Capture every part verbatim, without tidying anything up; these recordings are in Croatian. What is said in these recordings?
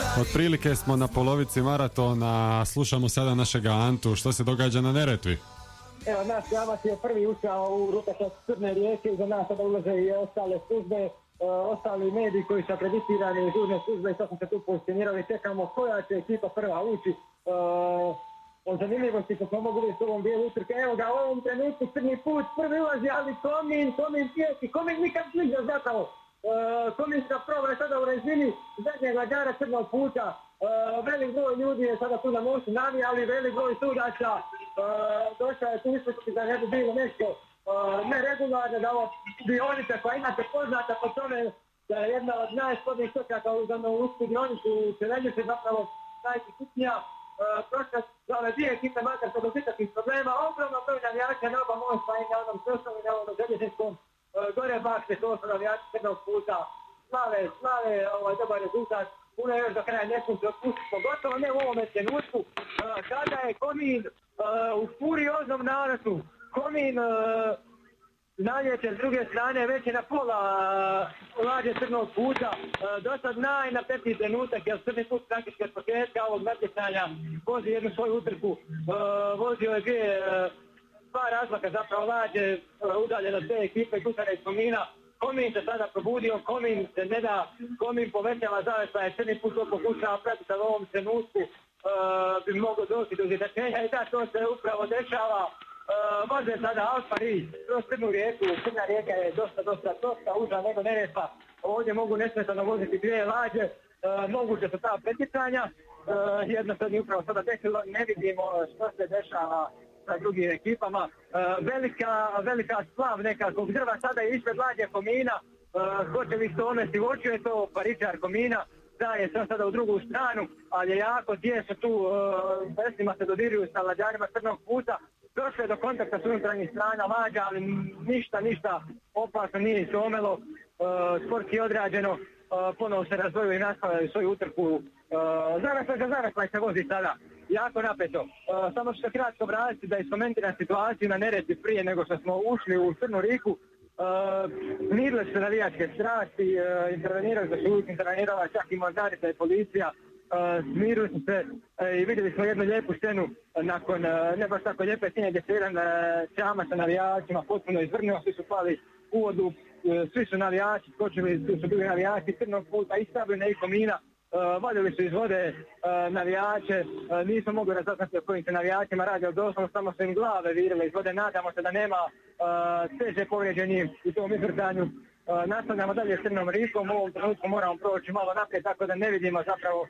Otprilike smo na polovici maratona, slušamo sada našega Antu, što se događa na Neretvi? Evo, naš Jamac je prvi ušao u rukopis Crne rijeke, za nas sada ulaze i ostale službe, e, ostali mediji koji su akreditirani, žurne službe, i sad smo se tu pozicionirali, čekamo koja će ekipa prva ući. E, od zanimljivosti što smo mogli s ovom bijelu utrke, evo ga, u ovom trenutku Crni put prvi ulazi, ali Komin, Komin pijeti, Komin nikad sliđa zapravo. Uh, Kominska proba je sada u rezini zadnjeg lađara Crnog puta. Uh, velik broj ljudi je sada tu na mostu navijali, velik broj sudaca uh, došao je tu ispočiti da ne bi bilo nešto uh, neregularno, da ovo dionica koja imate poznata po tome da je jedna od najspodnijih točaka u Zanovu dionicu u Čelenju se zapravo najkitnija. Uh, prošle za ove dvije ekipe makar se do ikakvih problema, ogromno broj navijača na oba mosta i na onom Sosnovu i na ovom željezničkom. Gore bakšte, to su navijači Crnog puta, slave, slave, ovaj dobar rezultat, puno još do kraja ne smo se otpustiti, pogotovo ne u ovome trenutku, kada je Komin uh, u furioznom narastu, Komin uh, naljeće s druge strane već je na pola uh, lađe Crnog puta, uh, do sad najnapetniji trenutak, jer Crni put praktički od početka ovog natjecanja vozi jednu svoju utrku, uh, vozio je dvije uh, dva razlaka zapravo lađe udaljeno te ekipe Kutara iz Komina. Komin se sada probudio, Komin se ne da, Komin povećava zavesa, je Crni put to pokušava pratiti u ovom trenutku, uh, bi mogo doći do izjednačenja i da to se upravo dešava. Uh, može sada Alfa Ris, kroz Crnu rijeku, Crna rijeka je dosta, dosta, dosta uža nego Neretva. Ovdje mogu nesmetano voziti dvije lađe, uh, moguće su ta preticanja, uh, jednostavno upravo sada desilo, ne vidimo što se dešava sa drugim ekipama. Uh, velika, velika slav nekako, drva sada je ispred lađe Komina, uh, hoće li se onesti, uočio je to Paričar Komina, da je sam sada u drugu stranu, ali je jako tijesno tu, uh, vesnima se dodiruju sa lađarima Crnog puta, došlo je do kontakta s unutarnjih strana lađa, ali ništa, ništa opasno nije izomelo, uh, sportski je odrađeno, uh, ponovo se razvoju i nastavljaju svoju utrku, uh, zarasla ga zarasla i se vozi sada. Jako napeto. Uh, samo što kratko vratiti da iskomentiram situaciju na Neretvi prije nego što smo ušli u Crnu rijeku. Uh, smirile su se navijačke strasti, uh, intervenirali su se, intervenirala čak i mornarica i policija. Uh, smirili su se uh, i vidjeli smo jednu lijepu scenu uh, nakon uh, ne baš tako lijepe scene gdje se jedan uh, čama sa navijačima potpuno izvrnuo, svi su pali u vodu, uh, svi su navijači, skočili, svi su bili navijači Crnog puta i Sabljene i Komina. Uh, vadili su iz vode uh, navijače, uh, nismo mogli razaznati o kojim se navijačima radi, ali doslovno samo su im glave virile iz vode, nadamo se da nema uh, teže povrijeđenih u tom izvrtanju. Uh, nastavljamo dalje s Crnom rijekom, u ovom trenutku moramo proći malo naprijed, tako da ne vidimo zapravo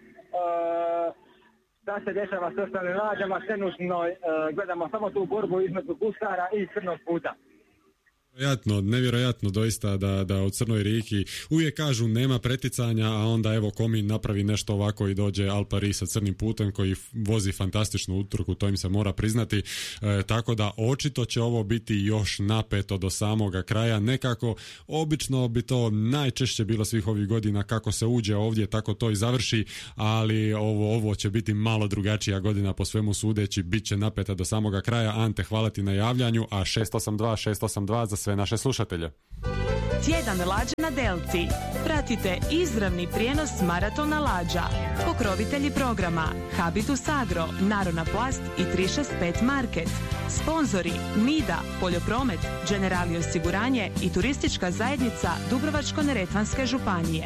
uh, šta se dešava s ostalim lađama, trenutno uh, gledamo samo tu borbu između Kustara i Crnog puta. Nevjerojatno, nevjerojatno doista da, da u Crnoj Rijeki uvijek kažu nema preticanja, a onda evo Komin napravi nešto ovako i dođe Alfa Ris sa Crnim putem koji vozi fantastičnu utrku, to im se mora priznati, e, tako da očito će ovo biti još napeto do samoga kraja. Nekako, obično bi to najčešće bilo svih ovih godina, kako se uđe ovdje, tako to i završi, ali ovo, ovo će biti malo drugačija godina po svemu sudeći, bit će napeta do samoga kraja. Ante, hvala ti na javljanju, a šest osam dva šest osam dva za sve naše slušatelje. Tjedan lađa na Delti. Pratite izravni prijenos maratona lađa. Pokrovitelji programa Habitus Agro, Narona Plast i tri šest pet Market. Sponzori Mida, Poljopromet, Generali osiguranje i Turistička zajednica Dubrovačko-neretvanske županije.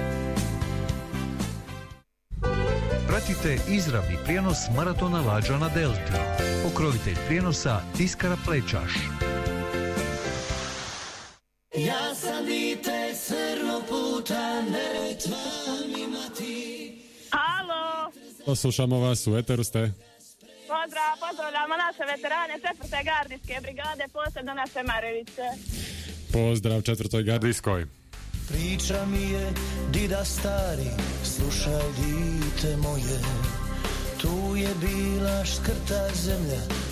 Pratite izravni prijenos maratona lađa na Delti. Pokrovitelj prijenosa Tiskara Plečaš. Ja sam dite Crnog puta, Neretva ima ti. Halo! Poslušamo vas, u eteru ste. Pozdrav, pozdravljamo naše veterane četvrte gardijske brigade, posebno naše Marevice. Pozdrav četvrtoj gardijskoj. Priča mi je dida stari, slušaj dite moje, tu je bila škrta zemlja,